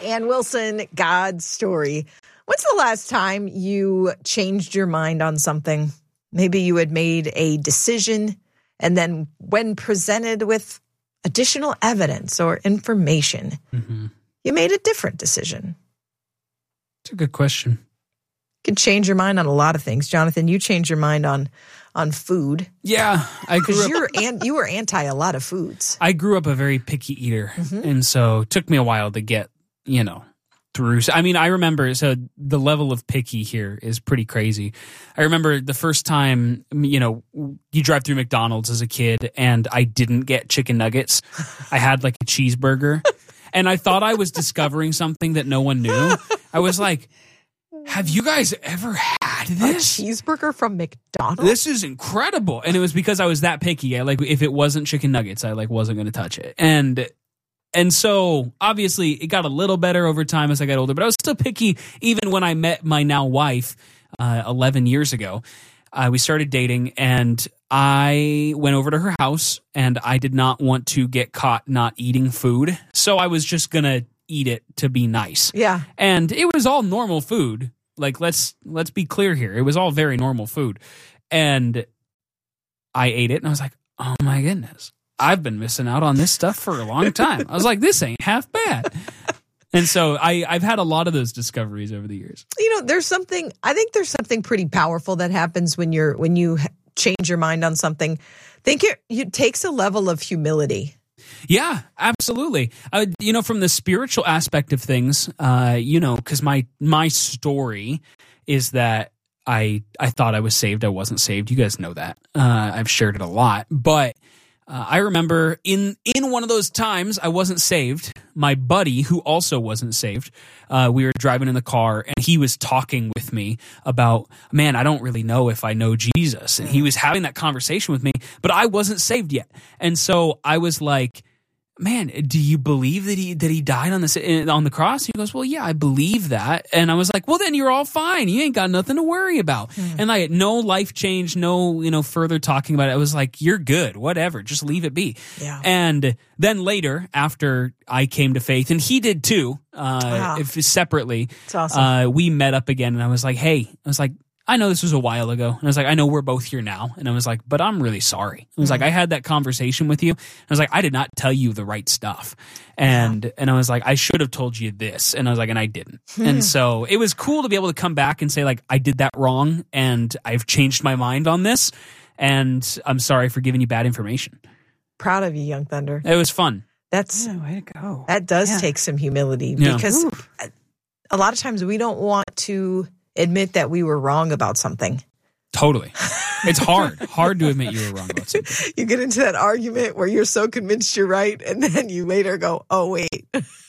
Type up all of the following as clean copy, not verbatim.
Ann Wilson, God's Story. When's the last time you changed your mind on something? Maybe you had made a decision, and then when presented with additional evidence or information, you made a different decision. It's a good question. You can change your mind on a lot of things. Jonathan, you changed your mind on food. Yeah, because you were anti a lot of foods. I grew up a very picky eater, and so it took me a while to get, through. I mean, I remember, so the level of picky here is pretty crazy. I remember the first time, you drive through McDonald's as a kid, and I didn't get chicken nuggets. I had like a cheeseburger, and I thought I was discovering something that no one knew. I was like, have you guys ever had this? A cheeseburger from McDonald's? This is incredible. And it was because I was that picky. If it wasn't chicken nuggets, I wasn't going to touch it. And so obviously it got a little better over time as I got older, but I was still picky even when I met my now wife 11 years ago. We started dating, and I went over to her house, and I did not want to get caught not eating food. So I was just going to eat it to be nice. Yeah. And it was all normal food. Like, let's be clear here. It was all very normal food. And I ate it, and I was like, oh my goodness, I've been missing out on this stuff for a long time. I was like, this ain't half bad. And so I've had a lot of those discoveries over the years. I think there's something pretty powerful that happens when you change your mind on something. I think it takes a level of humility. Yeah, absolutely. From the spiritual aspect of things, because my story is that I thought I was saved. I wasn't saved. You guys know that. I've shared it a lot. But I remember in one of those times I wasn't saved. My buddy, who also wasn't saved, we were driving in the car, and he was talking with me about, man, I don't really know if I know Jesus. And he was having that conversation with me, but I wasn't saved yet. And so I was like, man, do you believe that he died on the cross? He goes, well, yeah, I believe that. And I was like, well, then you're all fine. You ain't got nothing to worry about. And I had no life change, no, further talking about it. I was like, you're good, whatever, just leave it be. Yeah. And then later, after I came to faith, and he did too, separately, it's awesome. We met up again, and I was like, I know this was a while ago. And I was like, I know we're both here now. And I was like, but I'm really sorry. I was like, I had that conversation with you. I was like, I did not tell you the right stuff. And I was like, I should have told you this. And I was like, and I didn't. And so it was cool to be able to come back and say, like, I did that wrong, and I've changed my mind on this. And I'm sorry for giving you bad information. Proud of you, Young Thunder. It was fun. Way to go. That does take some humility, because a lot of times we don't want to admit that we were wrong about something. Totally. It's hard to admit you were wrong about something. You get into that argument where you're so convinced you're right, and then you later go, oh, wait.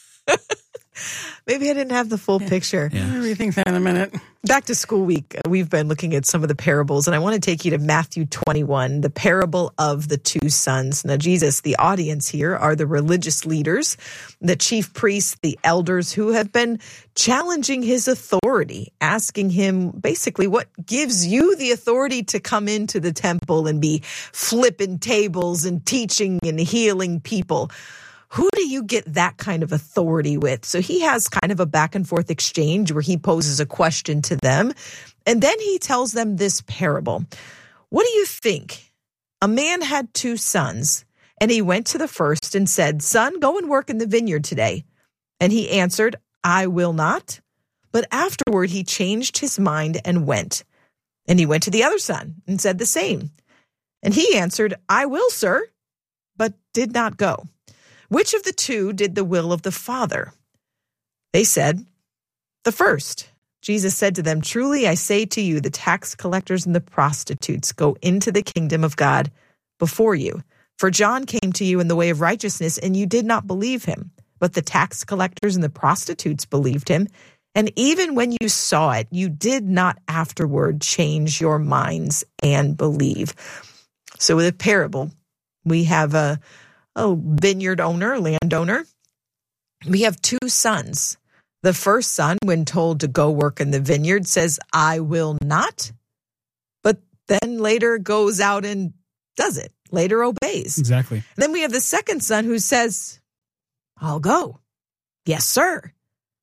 Maybe I didn't have the full picture. Yeah. I'll rethink that in a minute. Back to school week, we've been looking at some of the parables, and I want to take you to Matthew 21, the parable of the two sons. Now, Jesus, the audience here are the religious leaders, the chief priests, the elders, who have been challenging his authority, asking him basically, what gives you the authority to come into the temple and be flipping tables and teaching and healing people? Who do you get that kind of authority with? So he has kind of a back and forth exchange where he poses a question to them, and then he tells them this parable. What do you think? A man had two sons, and he went to the first and said, son, go and work in the vineyard today. And he answered, I will not. But afterward he changed his mind and went. And he went to the other son and said the same. And he answered, I will, sir, but did not go. Which of the two did the will of the Father? They said, the first. Jesus said to them, truly I say to you, the tax collectors and the prostitutes go into the kingdom of God before you. For John came to you in the way of righteousness, and you did not believe him. But the tax collectors and the prostitutes believed him. And even when you saw it, you did not afterward change your minds and believe. So with a parable, we have a vineyard owner, landowner. We have two sons. The first son, when told to go work in the vineyard, says, I will not. But then later goes out and does it, later obeys. Exactly. And then we have the second son who says, I'll go. Yes, sir.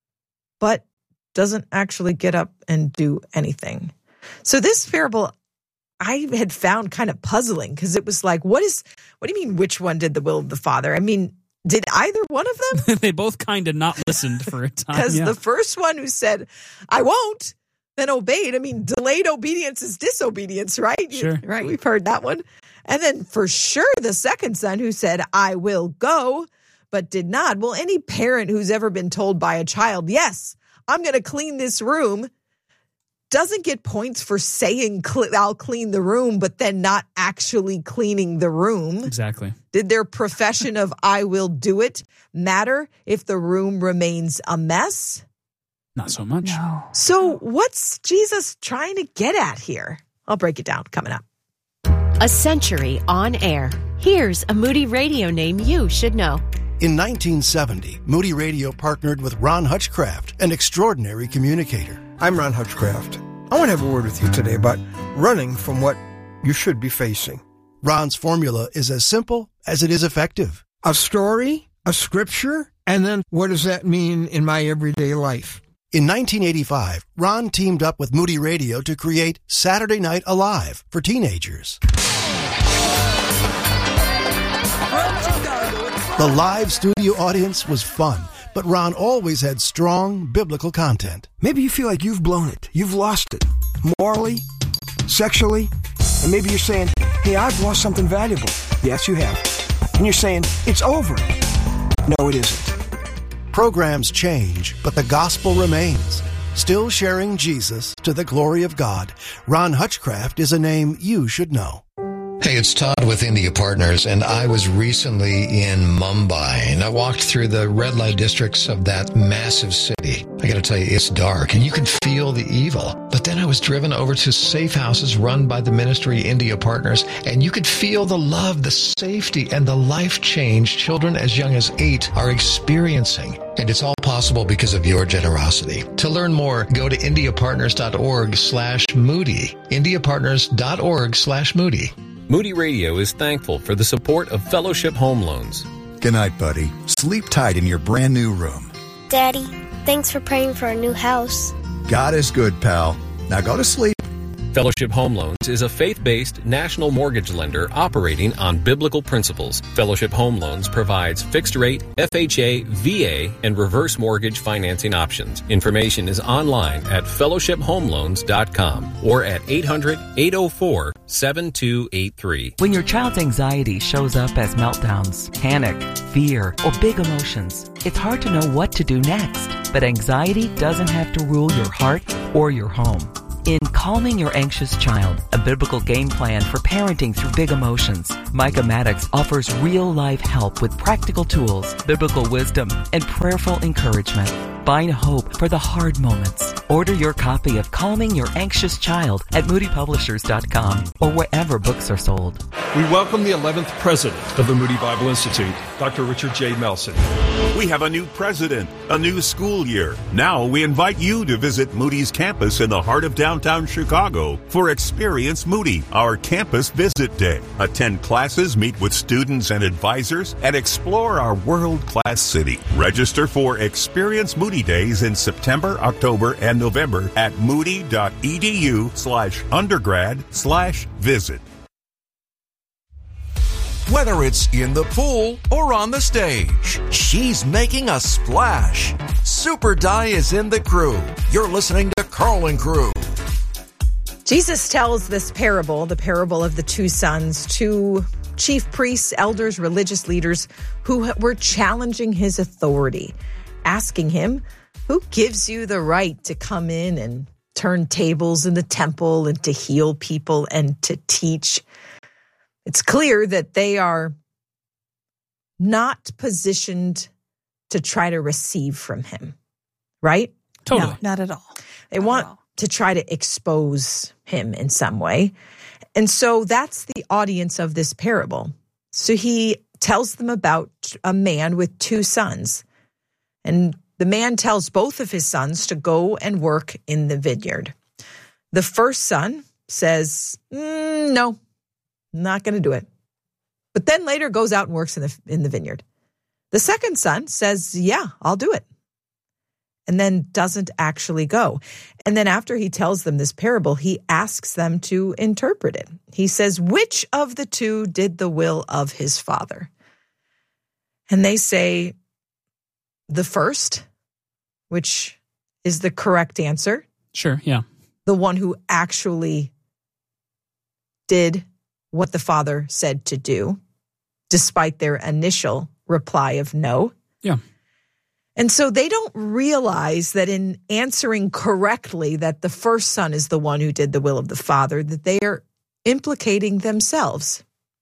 but doesn't actually get up and do anything. So this parable I had found kind of puzzling, because it was like, what do you mean, which one did the will of the Father? I mean, did either one of them? They both kind of not listened for a time. Because the first one who said, I won't, then obeyed. I mean, delayed obedience is disobedience, right? Sure. Right. We've heard that one. And then for sure, the second son who said, I will go, but did not. Well, any parent who's ever been told by a child, yes, I'm going to clean this room, doesn't get points for saying, I'll clean the room, but then not actually cleaning the room. Exactly. Did their profession of I will do it matter if the room remains a mess? Not so much. No. So what's Jesus trying to get at here? I'll break it down coming up. A century on air. Here's a Moody Radio name you should know. In 1970, Moody Radio partnered with Ron Hutchcraft, an extraordinary communicator. I'm Ron Hutchcraft. I want to have a word with you today about running from what you should be facing. Ron's formula is as simple as it is effective. A story, a scripture, and then what does that mean in my everyday life? In 1985, Ron teamed up with Moody Radio to create Saturday Night Alive for teenagers. The live studio audience was fun, but Ron always had strong biblical content. Maybe you feel like you've blown it. You've lost it. Morally, sexually, and maybe you're saying, hey, I've lost something valuable. Yes, you have. And you're saying, it's over. No, it isn't. Programs change, but the gospel remains. Still sharing Jesus to the glory of God, Ron Hutchcraft is a name you should know. Hey, it's Todd with India Partners, and I was recently in Mumbai, and I walked through the red light districts of that massive city. I gotta tell you, it's dark, and you can feel the evil. But then I was driven over to safe houses run by the ministry India Partners, and you could feel the love, the safety, and the life change children as young as 8 are experiencing. And it's all possible because of your generosity. To learn more, go to indiapartners.org/Moody. indiapartners.org/Moody. Moody Radio is thankful for the support of Fellowship Home Loans. Good night, buddy. Sleep tight in your brand new room. Daddy, thanks for praying for our new house. God is good, pal. Now go to sleep. Fellowship Home Loans is a faith-based national mortgage lender operating on biblical principles. Fellowship Home Loans provides fixed-rate, FHA, VA, and reverse mortgage financing options. Information is online at fellowshiphomeloans.com or at 800-804-7283. When your child's anxiety shows up as meltdowns, panic, fear, or big emotions, it's hard to know what to do next. But anxiety doesn't have to rule your heart or your home. In Calming Your Anxious Child, a biblical game plan for parenting through big emotions, Micah Maddox offers real-life help with practical tools, biblical wisdom, and prayerful encouragement. Find hope for the hard moments. Order your copy of Calming Your Anxious Child at moodypublishers.com or wherever books are sold. We welcome the 11th president of the Moody Bible Institute, Dr. Richard J. Melson. We have a new president, a new school year. Now we invite you to visit Moody's campus in the heart of downtown Chicago for Experience Moody, our campus visit day. Attend classes, meet with students and advisors, and explore our world-class city. Register for Experience Moody Days in September, October, and November at moody.edu/undergrad/visit. Whether it's in the pool or on the stage, she's making a splash. Super Di is in the crew. You're listening to Carl and Crew. Jesus tells this parable, the parable of the two sons, to chief priests, elders, religious leaders who were challenging his authority, asking him, who gives you the right to come in and turn tables in the temple and to heal people and to teach? It's clear that they are not positioned to try to receive from him, right? Totally. No, not at all. They want to try to expose him in some way. And so that's the audience of this parable. So he tells them about a man with two sons. And the man tells both of his sons to go and work in the vineyard. The first son says, no, not going to do it. But then later goes out and works in the vineyard. The second son says, yeah, I'll do it. and then doesn't actually go. And then after he tells them this parable, he asks them to interpret it. He says, which of the two did the will of his father? And they say, the first, which is the correct answer. Sure, yeah. The one who actually did what the father said to do, despite their initial reply of no. Yeah. And so they don't realize that in answering correctly that the first son is the one who did the will of the father, that they are implicating themselves.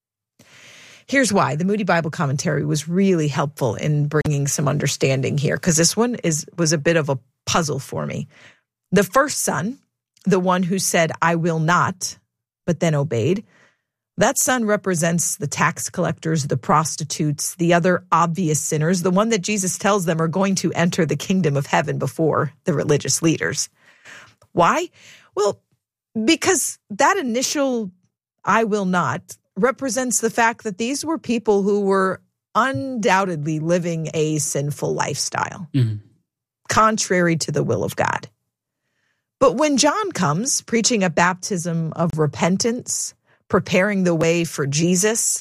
Here's why. The Moody Bible Commentary was really helpful in bringing some understanding here, because this one was a bit of a puzzle for me. The first son, the one who said, I will not, but then obeyed, that son represents the tax collectors, the prostitutes, the other obvious sinners, the one that Jesus tells them are going to enter the kingdom of heaven before the religious leaders. Why? Well, because that initial I will not represents the fact that these were people who were undoubtedly living a sinful lifestyle, contrary to the will of God. But when John comes preaching a baptism of repentance, preparing the way for Jesus,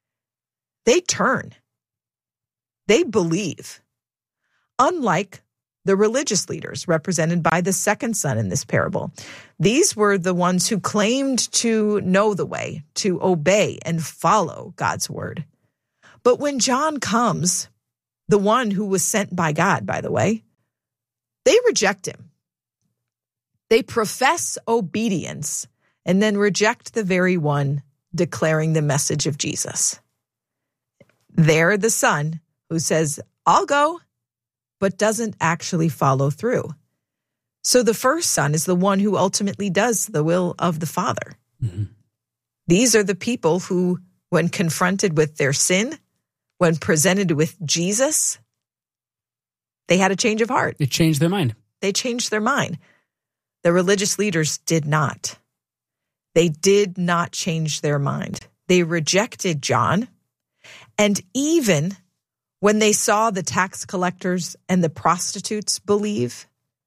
they turn. They believe. Unlike the religious leaders represented by the second son in this parable. These were the ones who claimed to know the way, to obey and follow God's word. But when John comes, the one who was sent by God, by the way, they reject him. They profess obedience and then reject the very one declaring the message of Jesus. They're the son who says, I'll go, but doesn't actually follow through. So the first son is the one who ultimately does the will of the Father. These are the people who, when confronted with their sin, when presented with Jesus, they had a change of heart. They changed their mind. They changed their mind. The religious leaders did not. They did not change their mind. They rejected John. And even when they saw the tax collectors and the prostitutes believe,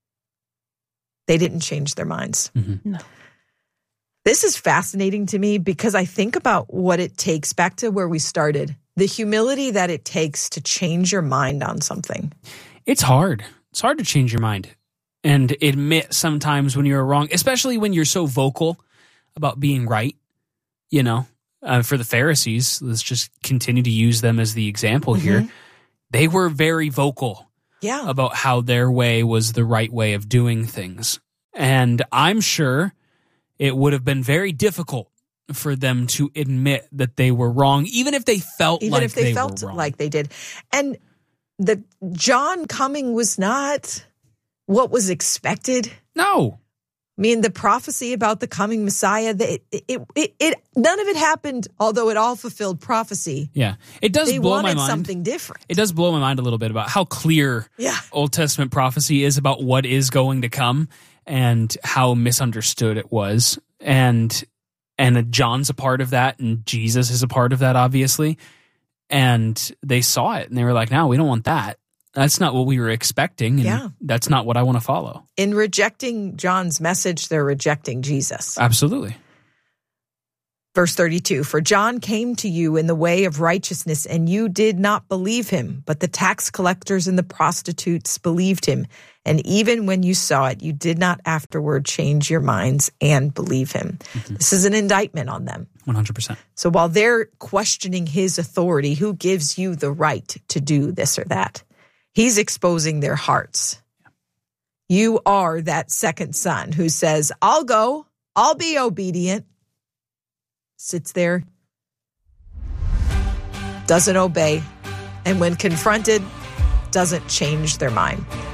they didn't change their minds. No. This is fascinating to me because I think about what it takes, back to where we started, the humility that it takes to change your mind on something. It's hard. It's hard to change your mind and admit sometimes when you're wrong, especially when you're so vocal about being right. You know, for the Pharisees, let's just continue to use them as the example here. They were very vocal about how their way was the right way of doing things. And I'm sure it would have been very difficult for them to admit that they were wrong, even if they felt like they did. And the John coming was not what was expected. No. I mean, the prophecy about the coming Messiah, none of it happened, although it all fulfilled prophecy. Yeah. It does blow my mind. They wanted something different. It does blow my mind a little bit about how clear Old Testament prophecy is about what is going to come and how misunderstood it was. And John's a part of that, and Jesus is a part of that, obviously. And they saw it, and they were like, no, we don't want that. That's not what we were expecting, and that's not what I want to follow. In rejecting John's message, they're rejecting Jesus. Absolutely. Verse 32, for John came to you in the way of righteousness, and you did not believe him, but the tax collectors and the prostitutes believed him. And even when you saw it, you did not afterward change your minds and believe him. This is an indictment on them. 100%. So while they're questioning his authority, who gives you the right to do this or that? He's exposing their hearts. You are that second son who says, I'll go, I'll be obedient, sits there, doesn't obey, and when confronted, doesn't change their mind.